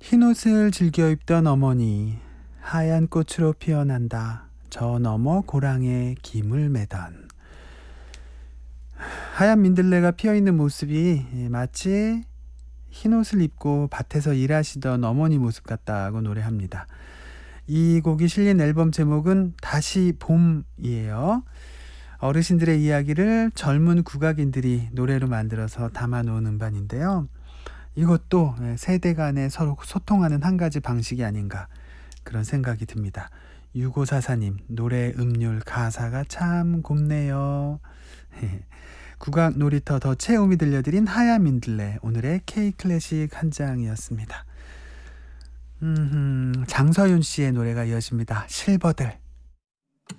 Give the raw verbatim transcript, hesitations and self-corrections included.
흰옷을 즐겨 입던 어머니, 하얀 꽃으로 피어난다. 저 너머 고랑에 김을 매던. 하얀 민들레가 피어있는 모습이 마치 흰옷을 입고 밭에서 일하시던 어머니 모습 같다고 노래합니다. 이 곡이 실린 앨범 제목은 다시 봄이에요. 어르신들의 이야기를 젊은 국악인들이 노래로 만들어서 담아놓은 음반인데요. 이것도 세대 간에 서로 소통하는 한 가지 방식이 아닌가 그런 생각이 듭니다. 육오사사님, 노래 음률 가사가 참 곱네요. 국악 놀이터 더 채움이 들려드린 하얀 민들레, 오늘의 K클래식 한 장이었습니다. 음, 장서윤 씨의 노래가 이어집니다. 실버들.